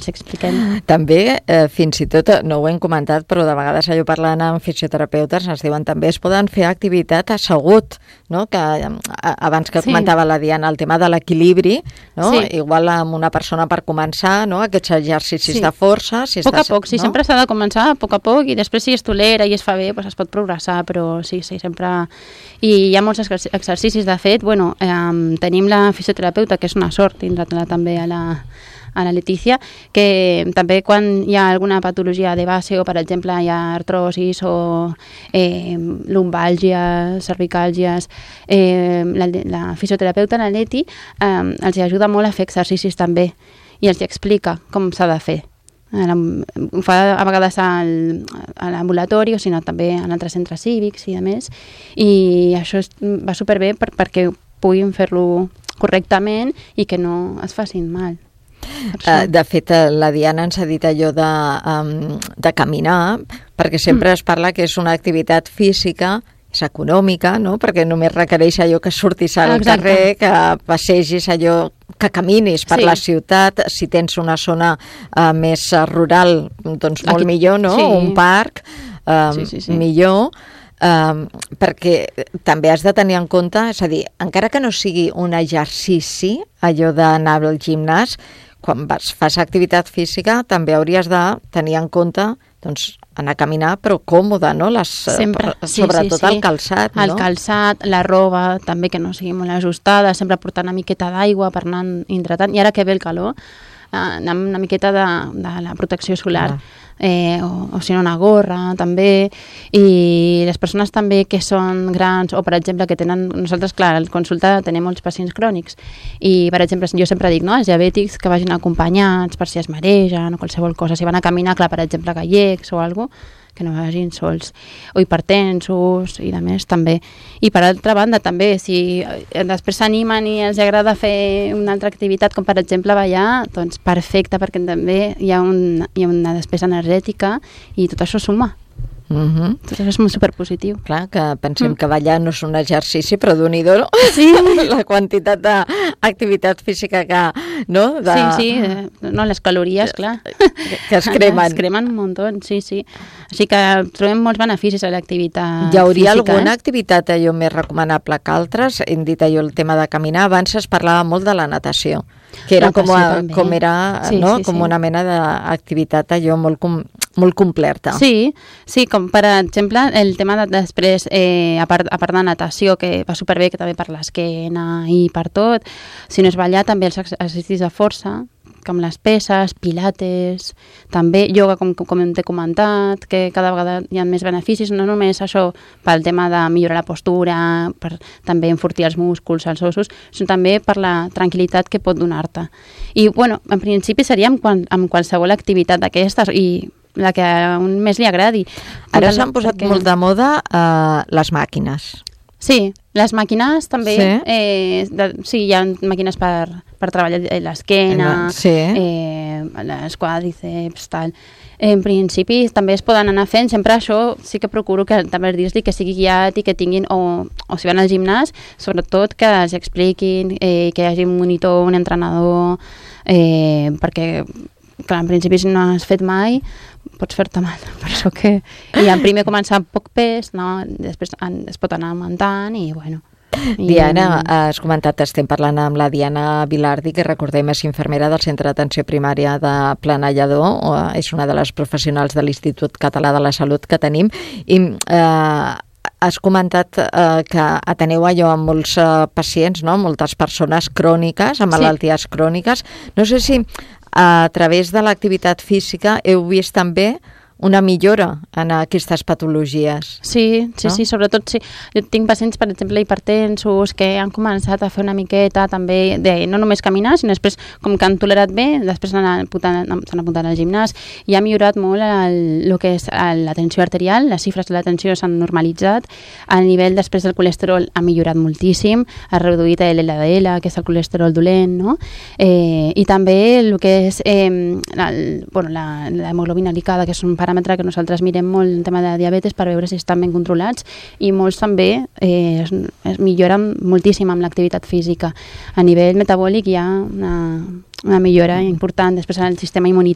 els expliquem. També, fins i tot, no ho hem comentat, però de vegades allò parlant amb fisioterapeutes ens diuen també es poden fer activitat assegut, no? Que abans que comentava la Diana el tema de l'equilibri, no? Igual amb una persona per començar, no? Aquests exercicis de força. A poc a poc, sempre s'ha de començar a poc i després si es tolera i es fa bé, doncs es pot progressar, però sí, sempre... I hi ha molts exercicis, de fet, tenim la fisioterapeuta, que és una sort, tindre-la també a la Letícia, que també quan hi ha alguna patologia de base o, per exemple, hi ha artrosis o lumbàlgies, cervicàlgies, la fisioterapeuta, la Leti, els ajuda molt a fer exercicis també i els explica com s'ha de fer. Ho fa a vegades a l'ambulatori o sinó també en altres centres cívics i a més, i això va superbé perquè puguin fer-lo correctament i que no es facin mal. De fet, la Diana ens ha dit allò de caminar, perquè sempre es parla que és una activitat física, és econòmica, no? Perquè només requereix allò que surtis al carrer, que passegis allò, que caminis per la ciutat. Si tens una zona més rural, doncs molt millor, no? Un parc, millor, perquè també has de tenir en compte, és a dir, encara que no sigui un exercici, allò d'anar al gimnàs, quan fas activitat física també hauries de tenir en compte doncs, anar a caminar, però còmode, no? Sobretot el calçat, no? El calçat, la roba, també que no sigui molt ajustada, sempre portar una miqueta d'aigua per anar hidratant. I ara que ve el calor, anar amb una miqueta de la protecció solar, o si no una gorra també, i les persones també que són grans o per exemple que tenen, nosaltres clar, al consulta tenim molts pacients crònics i per exemple jo sempre dic, no, els diabètics que vagin acompanyats per si es maregen o qualsevol cosa, si van a caminar, clar, per exemple gallecs o alguna cosa, que no vagin sols, o hipertensos i de més també. I per altra banda també, si després s'animen i els agrada fer una altra activitat com per exemple ballar, doncs perfecte, perquè també hi ha una despesa energètica i tot això suma. Tot això és molt superpositiu. Clar, que pensem que ballar no és un exercici, però Déu-n'hi-do, no? Sí. La quantitat d'activitat física que... No? Sí, no, les calories, clar. Que es cremen. Es cremen un munt, sí. Així que trobem molts beneficis a l'activitat física. Hi hauria alguna activitat allò més recomanable que altres? Hem dit allò el tema de caminar. Abans es parlava molt de la natació, que era com una mena d'activitat allò molt completa. Sí, com per exemple el tema de després, a part de natació, que va superbé, que també per l'esquena i per tot, si no és ballar, també els exercicis de força, com les peses, pilates, també ioga, com t'he comentat, que cada vegada hi ha més beneficis, no només això pel tema de millorar la postura, per també enfortir els músculs, els ossos, sinó també per la tranquil·litat que pot donar-te. I, en principi seria amb qualsevol activitat d'aquestes i la que a un més li agradi. Ara s'han posat molt de moda les màquines. Sí, les màquines també, hi ha màquines per treballar l'esquena, les quàdriceps, tal. En principi també es poden anar fent, sempre això sí que procuro que també dir-li que sigui guiat i que tinguin, o si van al gimnàs, sobretot que els expliquin, que hi hagi un monitor, un entrenador, perquè clar, en principi si no has fet mai pots fer-te mal, per això que primer començar amb poc pes, no? Després es pot anar augmentant i bueno. Diana, has comentat, estem parlant amb la Diana Vilardi, que recordem és infermera del Centre d'Atenció Primària de Planellador, és una de les professionals de l'Institut Català de la Salut que tenim, i has comentat que ateneu allò amb molts pacients, no? Moltes persones cròniques, amb malalties cròniques. No sé si a través de l'activitat física heu vist també una millora en aquestes patologies. Sí, sobretot sí. Jo tinc pacients, per exemple, hipertensos, que han començat a fer una miqueta també de no només caminar, sinó després, com que han tolerat bé, després s'han apuntat al gimnàs i ha millorat molt el que és la tensió arterial, les xifres de la tensió s'han normalitzat, el nivell després del colesterol ha millorat moltíssim, ha reduït l'LDL, que és el colesterol dolent, no? I també el que és la hemoglobina glicada, que és un paràmetre que nosaltres mirem molt en tema de diabetes per veure si estan ben controlats, i molts també es milloren moltíssim amb l'activitat física. A nivell metabòlic hi ha una millora important. Després el sistema